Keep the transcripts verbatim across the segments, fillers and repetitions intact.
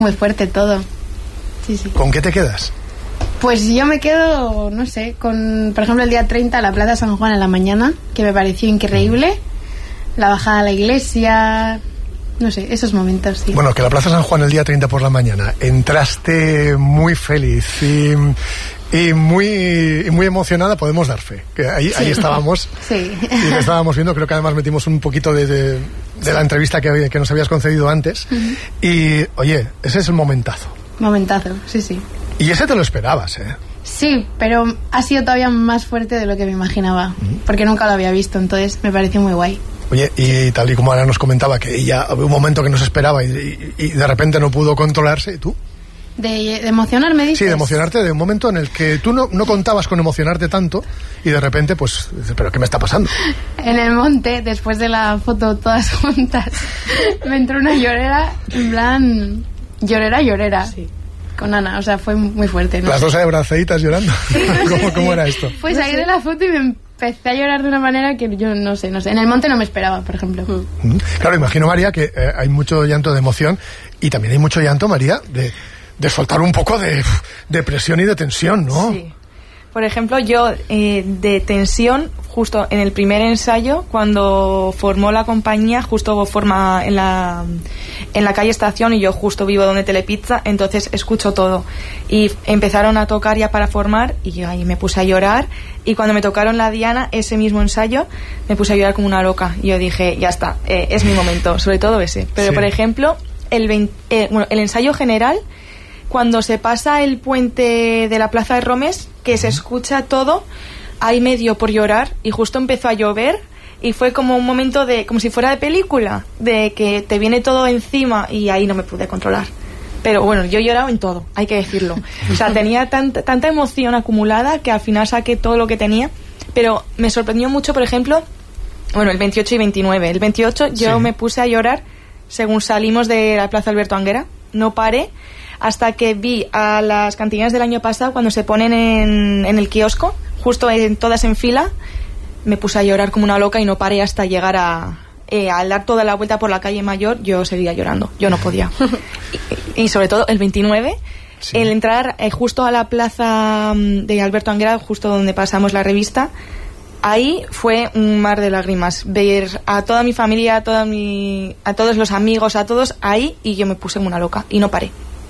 Muy fuerte todo. Sí, sí. ¿Con qué te quedas? Pues yo me quedo, no sé, con, por ejemplo, el día treinta, la Plaza San Juan en la mañana, que me pareció increíble. La bajada a la iglesia, no sé, esos momentos, sí. Bueno, que la Plaza San Juan el día treinta por la mañana, entraste muy feliz y, y muy, y muy emocionada, podemos dar fe. Que ahí, sí. ahí estábamos. Sí. Y te estábamos viendo, creo que además metimos un poquito de, de, de sí. la entrevista que, que nos habías concedido antes. Uh-huh. Y, oye, ese es el momentazo. Momentazo, sí, sí. Y ese te lo esperabas, ¿eh? Sí, pero ha sido todavía más fuerte de lo que me imaginaba, uh-huh. porque nunca lo había visto, entonces me pareció muy guay. Oye, y tal y como Ana nos comentaba, que ella había un momento que no se esperaba y, y, y de repente no pudo controlarse, ¿y tú? De, de emocionarme, dices. Sí, de emocionarte, de un momento en el que tú no, no contabas con emocionarte tanto y de repente, pues, ¿pero qué me está pasando? En el monte, después de la foto todas juntas, me entró una llorera, en plan, llorera, llorera. Sí. Con Ana, o sea, fue muy fuerte, ¿no? Las dos abrazaditas llorando. ¿Cómo, ¿Cómo era esto? Pues salí de la foto y me empecé a llorar de una manera que yo no sé, no sé. En el monte no me esperaba, por ejemplo. Mm. Claro, imagino, María, que eh, hay mucho llanto de emoción y también hay mucho llanto, María, de, de soltar un poco de, de presión y de tensión, ¿no? Sí. Por ejemplo, yo eh, de tensión, justo en el primer ensayo, cuando formó la compañía, justo forma en la, en la calle Estación, y yo justo vivo donde Telepizza, entonces escucho todo. Y empezaron a tocar ya para formar, y yo ahí me puse a llorar, y cuando me tocaron la diana, ese mismo ensayo, me puse a llorar como una loca. Y yo dije, ya está, eh, es mi momento, sobre todo ese. Pero, sí. por ejemplo, el, veinte, eh, bueno, el ensayo general, cuando se pasa el puente de la Plaza de Romes, que se escucha todo, ahí me dio por llorar y justo empezó a llover y fue como un momento de, como si fuera de película, de que te viene todo encima y ahí no me pude controlar. Pero bueno, yo he llorado en todo, hay que decirlo. O sea, tenía tanta, tanta emoción acumulada que al final saqué todo lo que tenía, pero me sorprendió mucho, por ejemplo, bueno, el veintiocho y veintinueve. El veintiocho yo sí. me puse a llorar según salimos de la Plaza Alberto Anguera, no paré, hasta que vi a las cantineras del año pasado cuando se ponen en, en el kiosco, justo en, todas en fila, me puse a llorar como una loca y no paré hasta llegar a... Eh, al dar toda la vuelta por la calle Mayor, yo seguía llorando, yo no podía. y, y sobre todo el veintinueve, sí. el entrar eh, justo a la plaza de Alberto Anguera, justo donde pasamos la revista, ahí fue un mar de lágrimas, ver a toda mi familia, a, toda mi, a todos los amigos, a todos ahí, y yo me puse como una loca y no paré.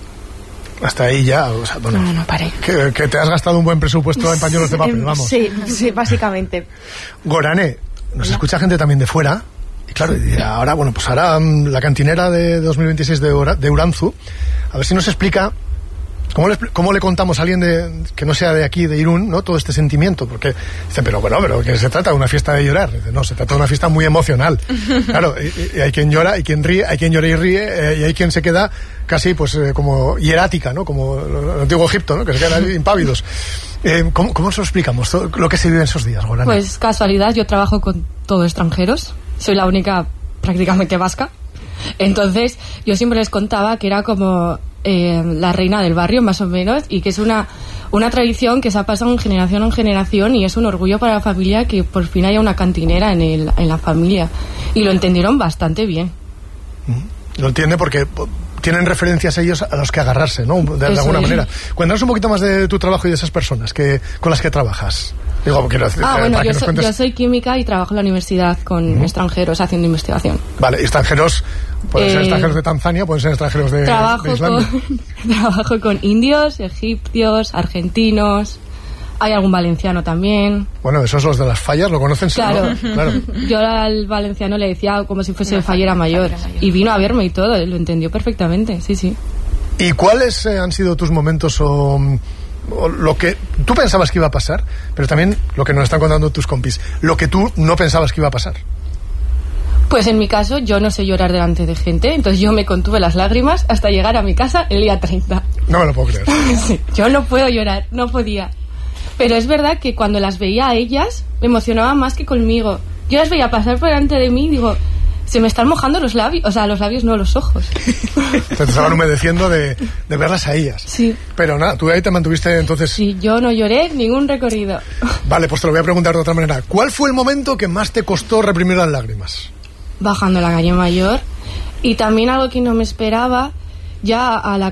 Hasta ahí ya, o sea, bueno, no, no, no paré. Que, que te has gastado un buen presupuesto en pañuelos de papel, vamos. Sí, sí, básicamente. Gorane, nos Hola. escucha gente también de fuera, y claro, y ahora, bueno, pues ahora la cantinera de dos mil veintiséis de, Ura, de Uranzu, a ver si nos explica cómo le, cómo le contamos a alguien de, que no sea de aquí, de Irún, ¿no? Todo este sentimiento, porque dice, pero bueno, pero que se trata de una fiesta de llorar. Dice, no, se trata de una fiesta muy emocional. Claro, y, y hay quien llora, hay quien ríe, hay quien llora y ríe, eh, y hay quien se queda casi, pues, eh, como hierática, ¿no? Como el antiguo Egipto, ¿no? Que se quedan impávidos. Eh, ¿cómo, ¿Cómo os lo explicamos todo lo que se vive en esos días, Gorana? Pues casualidad, yo trabajo con todos extranjeros, soy la única prácticamente vasca, entonces yo siempre les contaba que era como eh, la reina del barrio, más o menos, y que es una, una tradición que se ha pasado en generación en generación y es un orgullo para la familia que por fin haya una cantinera en, el, en la familia, y lo entendieron bastante bien. Lo entiende porque tienen referencias ellos a los que agarrarse, ¿no? De, de alguna es. manera. Cuéntanos un poquito más de tu trabajo y de esas personas que, con las que trabajas. Digo, quiero decir, ah, bueno, yo, so, cuentes... yo soy química y trabajo en la universidad con uh-huh. extranjeros haciendo investigación. Vale, ¿y extranjeros? ¿Pueden eh, ser extranjeros de Tanzania? ¿Pueden ser extranjeros de, trabajo de Islandia? Con, trabajo con indios, egipcios, argentinos... Hay algún valenciano también. Bueno, esos los de las fallas, ¿lo conocen? Claro. ¿No? Claro. Yo al valenciano le decía como si fuese fallera mayor. mayor. Y vino a verme y todo, lo entendió perfectamente, sí, sí. ¿Y cuáles eh, han sido tus momentos o, o lo que tú pensabas que iba a pasar, pero también lo que nos están contando tus compis, lo que tú no pensabas que iba a pasar? Pues en mi caso, yo no sé llorar delante de gente, entonces yo me contuve las lágrimas hasta llegar a mi casa el día treinta. No me lo puedo creer. Sí, yo no puedo llorar, no podía. Pero es verdad que cuando las veía a ellas, me emocionaba más que conmigo. Yo las veía pasar por delante de mí y digo, se me están mojando los labios. O sea, los labios no, los ojos. Te estaban humedeciendo de, de verlas a ellas. Sí. Pero nada, tú ahí te mantuviste entonces... Sí, yo no lloré ningún recorrido. Vale, pues te lo voy a preguntar de otra manera. ¿Cuál fue el momento que más te costó reprimir las lágrimas? Bajando la calle Mayor. Y también algo que no me esperaba, ya a la